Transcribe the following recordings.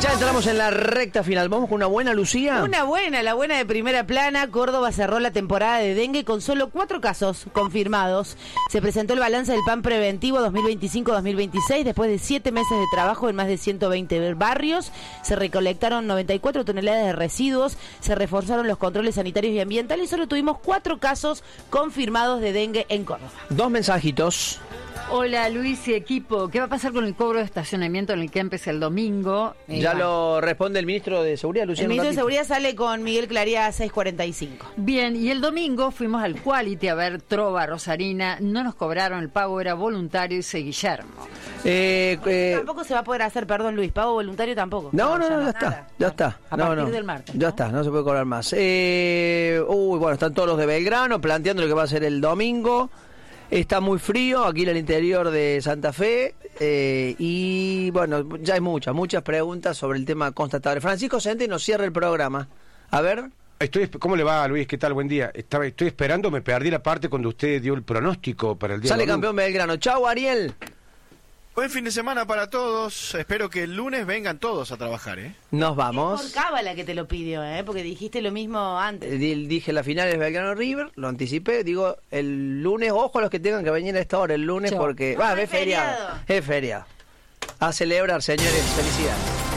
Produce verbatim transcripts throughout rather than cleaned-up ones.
Ya entramos en la recta final. ¿Vamos con una buena, Lucía? Una buena, la buena de primera plana. Córdoba cerró la temporada de dengue con solo cuatro casos confirmados. Se presentó el balance del plan preventivo dos mil veinticinco dos mil veintiséis después de siete meses de trabajo en más de ciento veinte barrios. Se recolectaron noventa y cuatro toneladas de residuos, se reforzaron los controles sanitarios y ambientales y solo tuvimos cuatro casos confirmados de dengue en Córdoba. Dos mensajitos. Hola Luis y equipo, ¿qué va a pasar con el cobro de estacionamiento en el Kempes el domingo? Eh, ya bueno. lo responde el ministro de Seguridad, Luciano. El ministro de Ratito. Seguridad sale con Miguel Claría a seis cuarenta y cinco. Bien, y el domingo fuimos al Quality a ver Trova Rosarina, no nos cobraron, el pago era voluntario y soy Guillermo. Eh, eh, Tampoco se va a poder hacer, perdón Luis, pago voluntario tampoco. No, no, no, ya nada. está, ya está. A No, partir no. del martes. Ya ¿no? está, no se puede cobrar más. Eh, uy, bueno, están todos los de Belgrano planteando lo que va a ser el domingo. Está muy frío aquí en el interior de Santa Fe eh, y bueno, ya hay muchas, muchas preguntas sobre el tema constatable. Francisco Sente nos cierra el programa. A ver. Estoy, ¿Cómo le va, Luis? ¿Qué tal? Buen día. Estaba, estoy esperando, me perdí la parte cuando usted dio el pronóstico para el día Sale domingo. campeón Belgrano. Chau, Ariel. Buen fin de semana para todos. Espero que el lunes vengan todos a trabajar, ¿eh? Nos Es vamos. por Cábala que te lo pidió, ¿eh? Porque dijiste lo mismo antes. Eh, di- Dije la final es Belgrano River, lo anticipé. Digo, el lunes, ojo a los que tengan que venir a esta hora el lunes Chau. porque. No, Va, es es feriado. feriado. Es feriado. A celebrar, señores. Felicidades.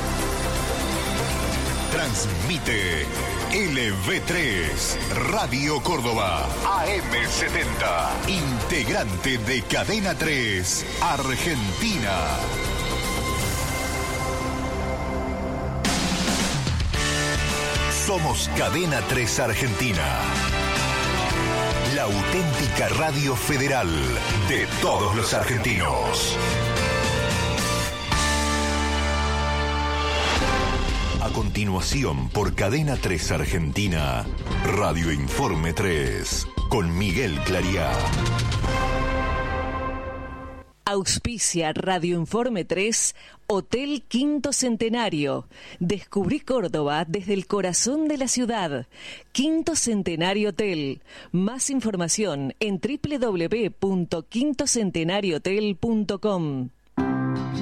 Transmite L V tres, Radio Córdoba, A M setenta, integrante de Cadena tres, Argentina. Somos Cadena tres Argentina, la auténtica radio federal de todos los argentinos. A continuación, por Cadena tres Argentina, Radio Informe tres, con Miguel Claría. Auspicia Radio Informe tres, Hotel Quinto Centenario. Descubrí Córdoba desde el corazón de la ciudad. Quinto Centenario Hotel. Más información en doble u doble u doble u punto quinto centenario hotel punto com.